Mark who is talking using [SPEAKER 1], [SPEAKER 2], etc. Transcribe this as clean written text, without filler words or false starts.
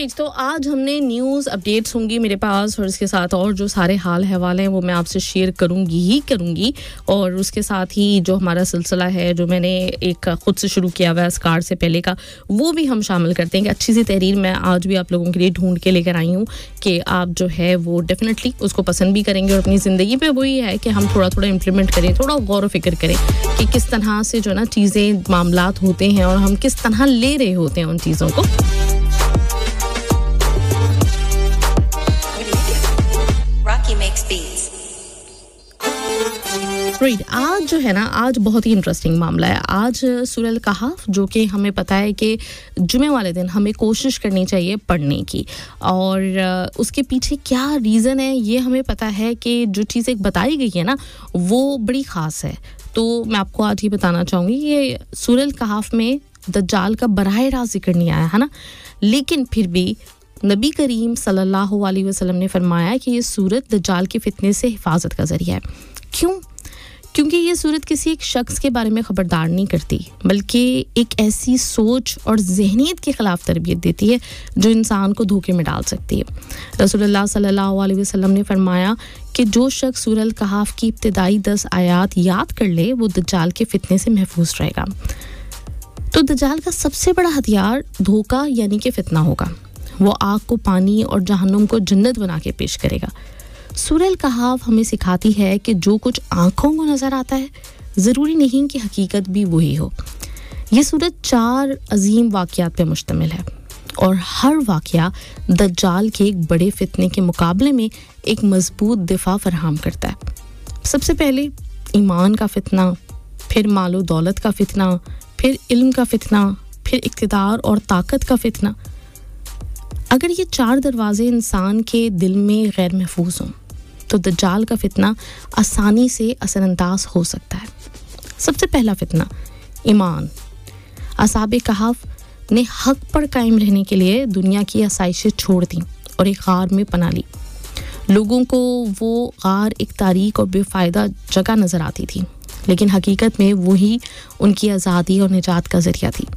[SPEAKER 1] right तो आज हमने न्यूज़ अपडेट्स होंगी मेरे पास और इसके साथ और जो सारे हाल हवाले हैं वो मैं आपसे शेयर करूंगी और उसके साथ ही जो हमारा सिलसिला है जो मैंने एक खुद से शुरू किया हुआ है स्कार से पहले का वो भी हम शामिल करते हैं कि अच्छी सी तहरीर मैं आज भी आप लोगों के लिए ढूंढ के लेकर आई हूँ कि आप जो है वो डेफिनेटली उसको पसंद भी करेंगे और अपनी ज़िंदगी पे वही है कि हम थोड़ा थोड़ा इम्प्लीमेंट करें थोड़ा गौर व फिक्र करें कि किस तरह से जो ना चीज़ें मामलात होते हैं और हम किस तरह ले रहे होते हैं उन चीज़ों को राइट आज जो है ना आज बहुत ही इंटरेस्टिंग मामला है आज सूरह अल-कहफ जो कि हमें पता है कि जुमे वाले दिन हमें कोशिश करनी चाहिए पढ़ने की और उसके पीछे क्या रीज़न है ये हमें पता है कि जो चीज़ एक बताई गई है ना वो बड़ी ख़ास है तो मैं आपको आज ही बताना चाहूँगी ये सूरह अल-कहफ में दज्जाल का बराह रास्त जिक्र नहीं आया है ना लेकिन फिर भी नबी करीम सल्लल्लाहु अलैहि वसल्लम ने फरमाया कि ये सूरत दज्जाल के फितने से हिफाजत का ज़रिया है क्यों क्योंकि ये सूरत किसी एक शख्स के बारे में खबरदार नहीं करती बल्कि एक ऐसी सोच और ज़हनियत के ख़िलाफ़ तरबियत देती है जो इंसान को धोखे में डाल सकती है रसूलुल्लाह सल्लल्लाहु अलैहि वसल्लम ने फरमाया कि जो शख्स सूरह अल-कहफ की इब्तिदाई 10 आयात याद कर ले वो दज्जाल के फितने से महफूज रहेगा तो दज्जाल का सबसे बड़ा हथियार धोखा यानी कि फितना होगा वो आग को पानी और जहन्नुम को जन्नत बना के पेश करेगा सूरह अल-कहफ हमें सिखाती है कि जो कुछ आँखों को नज़र आता है ज़रूरी नहीं कि हकीकत भी वही हो ये सूरत 4 अजीम वाक़यात पे मुश्तमिल है और हर वाक़या दज्जाल के एक बड़े फितने के मुकाबले में एक मजबूत दिफा फराहम करता है सबसे पहले ईमान का फितना फिर मालो दौलत का फितना फिर इल्म का फितना फिर इक़्तिदार और ताकत का फितना अगर ये 4 दरवाजे इंसान के दिल में गैर महफूज हों तो दज्जाल का फितना आसानी से असरअंदाज हो सकता है सबसे पहला फितना ईमान असहाबे कहफ ने हक पर कायम रहने के लिए दुनिया की आसाइशें छोड़ दी और एक गार में पनाह ली लोगों को वो गार एक तारीक और बेफ़ायदा जगह नज़र आती थी लेकिन हकीकत में वही उनकी आज़ादी और निजात का ज़रिया थी